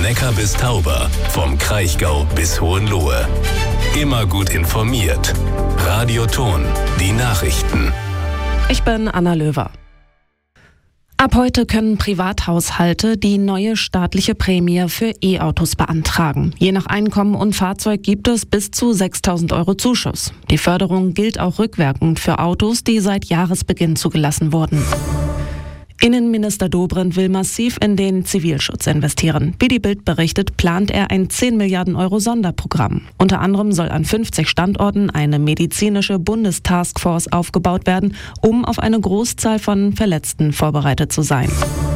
Neckar bis Tauber, vom Kraichgau bis Hohenlohe. Immer gut informiert. Radio Ton, die Nachrichten. Ich bin Anna Löwer. Ab heute können Privathaushalte die neue staatliche Prämie für E-Autos beantragen. Je nach Einkommen und Fahrzeug gibt es bis zu 6.000 € Zuschuss. Die Förderung gilt auch rückwirkend für Autos, die seit Jahresbeginn zugelassen wurden. Innenminister Dobrindt will massiv in den Zivilschutz investieren. Wie die Bild berichtet, plant er ein 10 Milliarden € Sonderprogramm. Unter anderem soll an 50 Standorten eine medizinische Bundestaskforce aufgebaut werden, um auf eine Großzahl von Verletzten vorbereitet zu sein.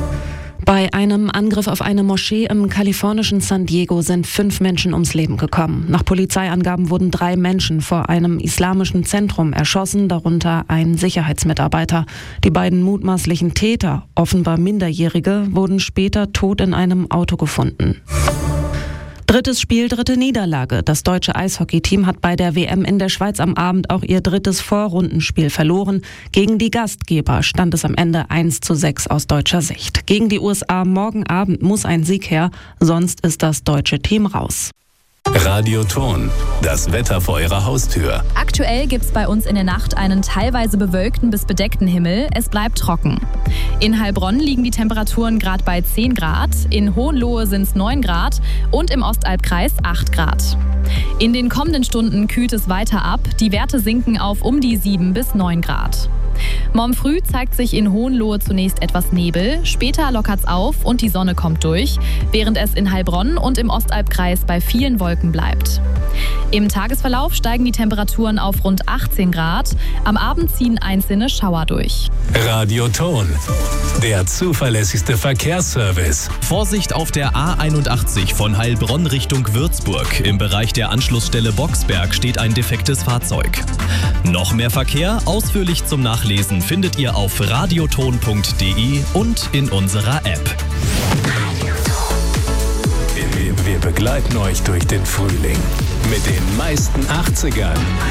Bei einem Angriff auf eine Moschee im kalifornischen San Diego sind 5 Menschen ums Leben gekommen. Nach Polizeiangaben wurden 3 Menschen vor einem islamischen Zentrum erschossen, darunter ein Sicherheitsmitarbeiter. Die beiden mutmaßlichen Täter, offenbar Minderjährige, wurden später tot in einem Auto gefunden. Drittes Spiel, dritte Niederlage. Das deutsche Eishockeyteam hat bei der WM in der Schweiz am Abend auch ihr drittes Vorrundenspiel verloren. Gegen die Gastgeber stand es am Ende 1:6 aus deutscher Sicht. Gegen die USA morgen Abend muss ein Sieg her, sonst ist das deutsche Team raus. Radio Ton, das Wetter vor Ihrer Haustür. Aktuell gibt es bei uns in der Nacht einen teilweise bewölkten bis bedeckten Himmel. Es bleibt trocken. In Heilbronn liegen die Temperaturen gerade bei 10 Grad, in Hohenlohe sind es 9 Grad und im Ostalbkreis 8 Grad. In den kommenden Stunden kühlt es weiter ab. Die Werte sinken auf um die 7 bis 9 Grad. Morgen früh zeigt sich in Hohenlohe zunächst etwas Nebel, später lockert's auf und die Sonne kommt durch, während es in Heilbronn und im Ostalbkreis bei vielen Wolken bleibt. Im Tagesverlauf steigen die Temperaturen auf rund 18 Grad, am Abend ziehen einzelne Schauer durch. Radio Ton, der zuverlässigste Verkehrsservice. Vorsicht auf der A81 von Heilbronn Richtung Würzburg. Im Bereich der Anschlussstelle Boxberg steht ein defektes Fahrzeug. Noch mehr Verkehr, ausführlich zum Nachlesen, findet ihr auf radioton.de und in unserer App. Wir begleiten euch durch den Frühling mit den meisten 80ern.